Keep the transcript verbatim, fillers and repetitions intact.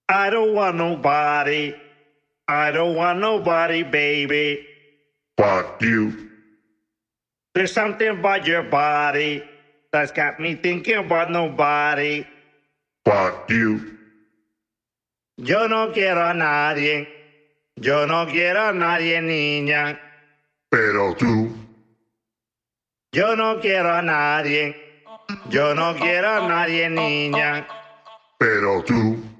I don't want nobody. I don't want nobody, baby. But you. There's something about your body that's got me thinking about nobody. But you. Yo no quiero a nadie. Yo no quiero a nadie, niña. Pero tú. Yo no quiero a nadie. Yo no quiero a nadie, niña. Pero tú.